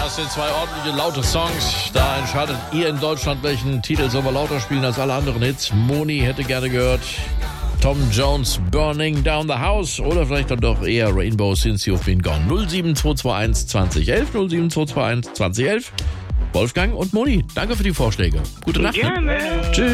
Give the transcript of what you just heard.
Das sind zwei ordentliche, laute Songs. Da entscheidet ihr in Deutschland, welchen Titel sollen wir lauter spielen als alle anderen Hits. Moni hätte gerne gehört Tom Jones, Burning Down the House. Oder vielleicht dann doch eher Rainbow Since You've Been Gone. 07221 2011, 07221 2011. Wolfgang und Moni, danke für die Vorschläge. Gute Nacht. Gerne. Tschüss.